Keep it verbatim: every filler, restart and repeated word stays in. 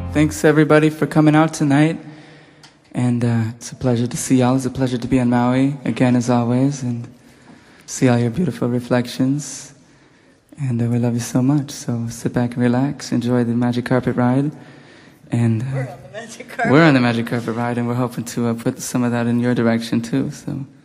thanks everybody for coming out tonight. And uh, it's a pleasure to see y'all. It's a pleasure to be on Maui again, as always, and see all your beautiful reflections. And uh, we love you so much. So sit back and relax, enjoy the magic carpet ride. And uh, we're on the magic carpet. We're on the magic carpet ride, and we're hoping to uh, put some of that in your direction too. So.